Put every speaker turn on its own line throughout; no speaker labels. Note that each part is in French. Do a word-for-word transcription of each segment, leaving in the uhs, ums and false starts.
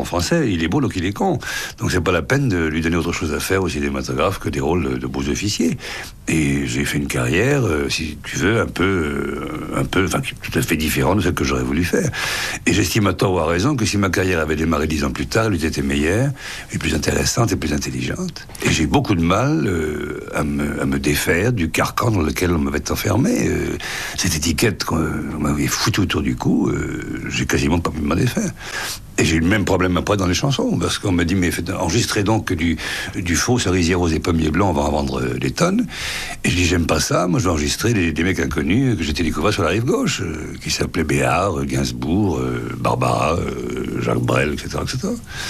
français, il est beau donc il est con. Donc c'est pas la peine de lui donner autre chose à faire au cinématographe que des rôles de beaux officiers. Et j'ai fait une carrière, euh, si tu veux, un peu, euh, un peu, enfin tout à fait différente de celle que j'aurais voulu faire. Et j'estime à tort ou à raison que si ma carrière avait démarré dix ans plus tard, elle eût été meilleure, et plus intéressante et plus intelligente. Et j'ai beaucoup de mal euh, à, me, à me défaire du carcan dans lequel on m'avait enfermé. Euh, cette étiquette qu'on m'avait foutue autour du cou, euh, j'ai quasiment pas pu m'en défaire. Et j'ai eu le même problème après dans les chansons, parce qu'on me dit, mais enregistrez donc du, du faux cerisier rose et pommier blanc, on va en vendre des tonnes. Et je dis, j'aime pas ça, moi je vais enregistrer des, des mecs inconnus que j'étais découvert sur la rive gauche, euh, qui s'appelaient Béard, Gainsbourg, euh, Barbara, euh, Jacques Brel, et cetera, et cetera.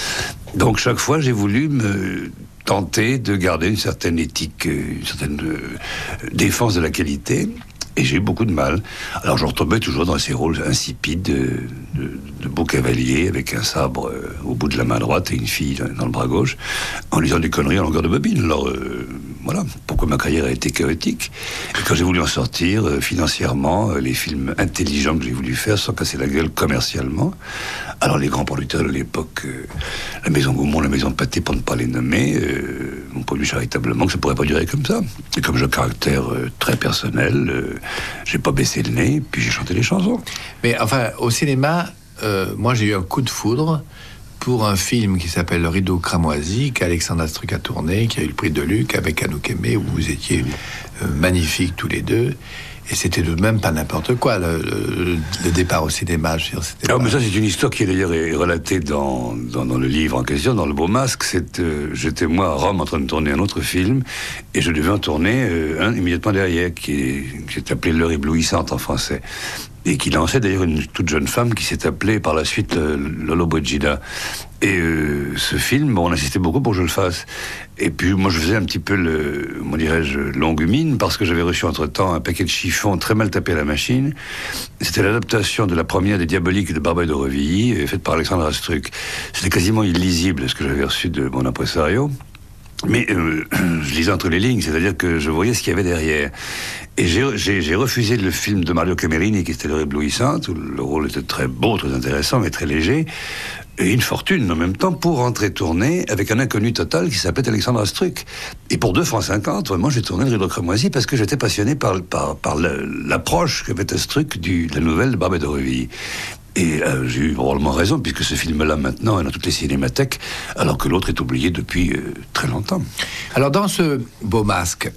Donc chaque fois, j'ai voulu me tenter de garder une certaine éthique, une certaine euh, défense de la qualité. Et j'ai eu beaucoup de mal. Alors je retombais toujours dans ces rôles insipides de, de, de beau cavalier avec un sabre euh, au bout de la main droite et une fille dans, dans le bras gauche, en lisant des conneries en longueur de bobine. Alors euh, voilà pourquoi ma carrière a été chaotique. Et quand j'ai voulu en sortir euh, financièrement, euh, les films intelligents que j'ai voulu faire sans casser la gueule commercialement, alors les grands producteurs de l'époque, euh, la Maison Gaumont, la Maison Pathé, pour ne pas les nommer, euh, m'ont produit charitablement que ça pourrait pas durer comme ça. Et comme j'ai un caractère euh, très personnel, euh, j'ai pas baissé le nez, puis j'ai chanté les chansons.
Mais enfin, au cinéma, euh, moi j'ai eu un coup de foudre pour un film qui s'appelle Le Rideau Cramoisi, qu'Alexandre Astruc a tourné, qui a eu le prix de Luc avec Anouk Aimée, où vous étiez euh, magnifiques tous les deux. Et c'était tout de même pas n'importe quoi, le, le, le départ au cinéma. Je veux dire, c'était
ah,
pas...
mais ça, c'est une histoire qui, d'ailleurs, est relatée dans, dans, dans le livre en question, dans Le Beau Masque. C'est, euh, j'étais, moi, à Rome, en train de tourner un autre film, et je devais en tourner euh, un immédiatement derrière, qui, est, qui s'est appelé L'Heure éblouissante en français. Et qui lançait d'ailleurs une toute jeune femme qui s'est appelée par la suite euh, Lolo Brigida. Et euh, ce film, bon, on insistait beaucoup pour que je le fasse. Et puis moi je faisais un petit peu le, comment dirais-je, longue mine, parce que j'avais reçu entre-temps un paquet de chiffons très mal tapé à la machine. C'était l'adaptation de la première des Diaboliques de Barbey d'Aurevilly, faite par Alexandre Astruc. C'était quasiment illisible, ce que j'avais reçu de mon impresario. Mais euh, je lisais entre les lignes, c'est-à-dire que je voyais ce qu'il y avait derrière. Et j'ai, j'ai, j'ai refusé le film de Mario Camerini, qui était L'Heure éblouissante, où le rôle était très beau, très intéressant, mais très léger, et une fortune en même temps, pour rentrer tourner avec un inconnu total qui s'appelait Alexandre Astruc. Et pour deux francs cinquante, vraiment, j'ai tourné Le Rideau Cramoisi parce que j'étais passionné par, par, par l'approche qu'avait Astruc du, de la nouvelle de Barbey d'Aurevilly. Et euh, j'ai eu probablement raison, puisque ce film-là, maintenant, est dans toutes les cinémathèques, alors que l'autre est oublié depuis euh, très longtemps.
Alors, dans ce Beau Masque,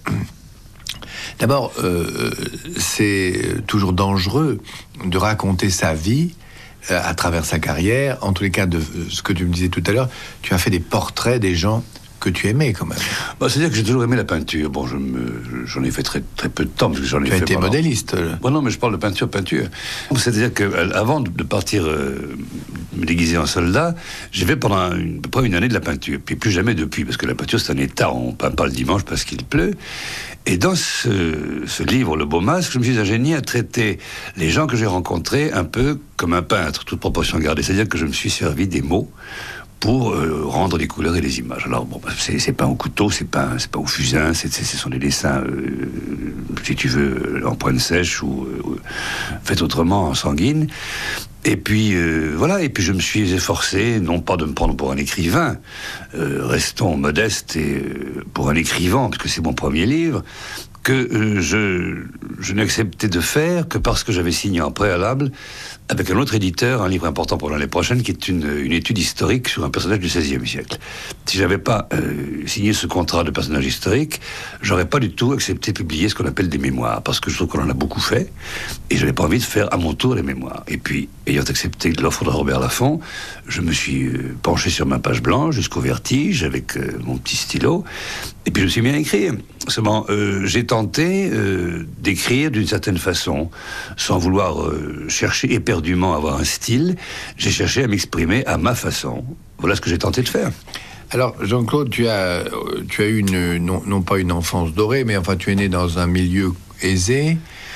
d'abord, euh, c'est toujours dangereux de raconter sa vie euh, à travers sa carrière. En tous les cas, de ce que tu me disais tout à l'heure, tu as fait des portraits des gens que tu aimais quand même.
Bah, c'est-à-dire que j'ai toujours aimé la peinture. Bon, je me, j'en ai fait très, très peu de temps, parce que j'en ai
tu as
fait
été
pendant...
modéliste.
Bon, non, mais je parle de peinture, peinture. C'est-à-dire qu'avant de partir euh, me déguiser en soldat, j'ai fait pendant une, à peu près une année de la peinture. Puis plus jamais depuis, parce que la peinture, c'est un état. On ne peint pas le dimanche parce qu'il pleut. Et dans ce, ce livre, Le Beau Masque, je me suis ingénié à traiter les gens que j'ai rencontrés un peu comme un peintre, toute proportion gardée. C'est-à-dire que je me suis servi des mots pour euh, rendre des couleurs et des images. Alors, bon, c'est, c'est pas au couteau, c'est pas, c'est pas au fusain, c'est, c'est, ce sont des dessins, euh, si tu veux, en pointe sèche ou euh, fait autrement, en sanguine. Et puis, euh, voilà, et puis je me suis efforcé, non pas de me prendre pour un écrivain, euh, restons modestes, et euh, pour un écrivain, parce que c'est mon premier livre, que euh, je, je n'acceptais de faire que parce que j'avais signé en préalable avec un autre éditeur, un livre important pour l'année prochaine, qui est une, une étude historique sur un personnage du seizième siècle. Si j'avais pas euh, signé ce contrat de personnage historique, j'aurais pas du tout accepté de publier ce qu'on appelle des mémoires, parce que je trouve qu'on en a beaucoup fait, et j'avais pas envie de faire à mon tour les mémoires. Et puis, ayant accepté l'offre de Robert Laffont, je me suis euh, penché sur ma page blanche jusqu'au vertige, avec euh, mon petit stylo, et puis je me suis mis à écrire. Seulement, euh, j'ai tenté euh, d'écrire d'une certaine façon, sans vouloir euh, chercher éperdument à avoir un style. J'ai cherché à m'exprimer à ma façon. Voilà ce que j'ai tenté de faire.
Alors, Jean-Claude, tu as, tu as eu une, non, non pas une enfance dorée, mais enfin, tu es né dans un milieu aisé.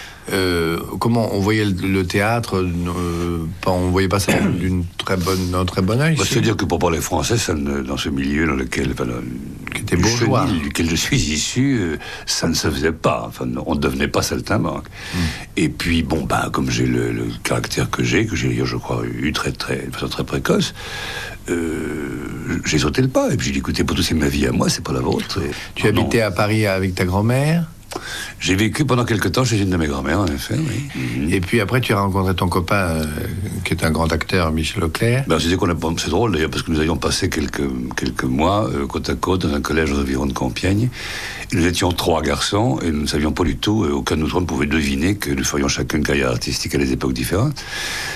Euh, comment on voyait le, le théâtre euh, pas, on voyait pas ça d'une très bonne, d'un très bon œil.
Bah, c'est-à-dire que pour parler français, ça ne, dans ce milieu dans lequel, enfin, dans,
qui était bourgeois,
chenil, duquel je suis issu, euh, ça ne se faisait pas. Enfin, on ne devenait pas saltimbanque. Mm. Et puis, bon, bah, comme j'ai le, le caractère que j'ai, que j'ai, je crois, eu très, très, de façon très précoce, euh, j'ai sauté le pas. Et puis j'ai dit, écoutez, pour tout c'est ma vie à moi, c'est pas la vôtre. Et,
tu
non,
habitais à Paris avec ta grand-mère?
J'ai vécu pendant quelque temps chez une de mes grand-mères, en effet, oui. Mm-hmm.
Et puis après, tu as rencontré ton copain, euh, qui est un grand acteur, Michel Auclair.
Ben, c'est, qu'on a, c'est drôle d'ailleurs, parce que nous avions passé quelques, quelques mois euh, côte à côte dans un collège aux environs de Compiègne. Et nous étions trois garçons, et nous ne savions pas du tout, euh, aucun de nous trois ne pouvait deviner que nous ferions chacun une carrière artistique à des époques différentes.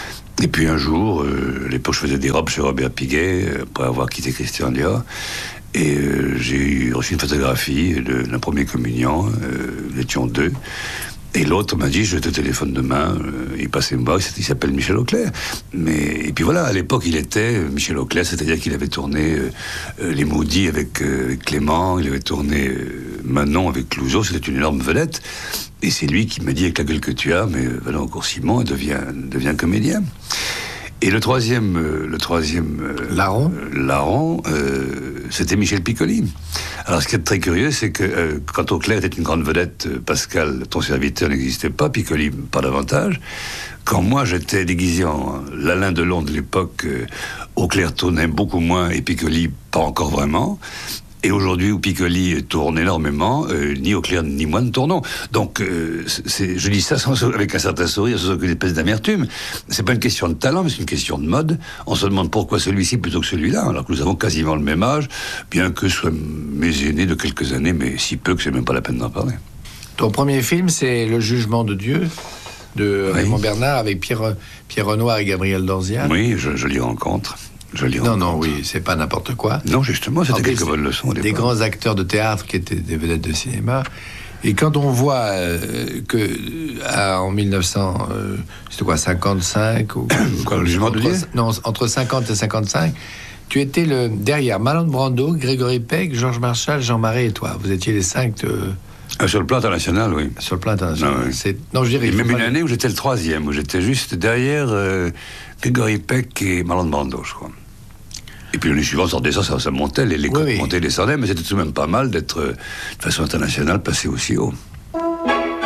Et puis un jour, euh, à l'époque, je faisais des robes chez Robert Piguet, euh, après avoir quitté Christian Dior. Et euh, j'ai reçu une photographie de la première communion, euh, nous étions deux. Et l'autre m'a dit, je te téléphone demain, euh, il passait me voir, il s'appelle Michel Auclair. Mais, et puis voilà, à l'époque, il était euh, Michel Auclair, c'est-à-dire qu'il avait tourné euh, euh, Les Maudits avec, euh, avec Clément, il avait tourné euh, Manon avec Clouzot, c'était une énorme vedette. Et c'est lui qui m'a dit, avec la gueule que tu as, mais euh, va encore Simon, devient, devient comédien. Et le troisième, euh, le troisième euh,
larron,
euh, larron euh, c'était Michel Piccoli. Alors, ce qui est très curieux, c'est que euh, quand Auclair était une grande vedette, euh, Pascal, ton serviteur, n'existait pas, Piccoli pas davantage. Quand moi j'étais déguisé en l'Alain Delon de l'époque, euh, Auclair tournait beaucoup moins et Piccoli pas encore vraiment. Et aujourd'hui, où Piccoli tourne énormément, euh, ni Auclair ni moi ne tournons. Donc, euh, c'est, je dis ça sans, avec un certain sourire, sans aucune espèce d'amertume. C'est pas une question de talent, mais c'est une question de mode. On se demande pourquoi celui-ci plutôt que celui-là, alors que nous avons quasiment le même âge, bien que ce soit mes aînés de quelques années, mais si peu que c'est même pas la peine d'en parler.
Ton premier film, c'est Le Jugement de Dieu, de oui. Raymond Bernard, avec Pierre, Pierre Renoir et Gabriel Dorzia.
Oui, je, je l'y rencontre. Je l'y
non,
rencontre.
non, oui, c'est pas n'importe quoi.
Non, justement, c'était quelques bonnes leçons.
Des grands acteurs de théâtre qui étaient des vedettes de cinéma. Et quand on voit euh, que à, en mille neuf cents, euh, c'était quoi, cinquante-cinq ou,
quoi, le Jugement de Dieu ?
Non, entre cinquante et cinquante-cinq, tu étais le, derrière Marlon Brando, Grégory Peck, Georges Marchal, Jean Marais et toi. Vous étiez les cinq de...
Ah, sur le plan international, oui.
Sur le plan international.
Non, oui.
c'est... non je dirais...
Et même
pas...
une année où j'étais le troisième, où j'étais juste derrière euh, Grégory Peck et Marlon Brando, je crois. Et puis l'année suivante, ça descend, ça, ça montait, les, les
oui,
coupes
oui.
montaient, descendaient, mais c'était tout de même pas mal d'être, euh, de façon internationale, passé aussi haut.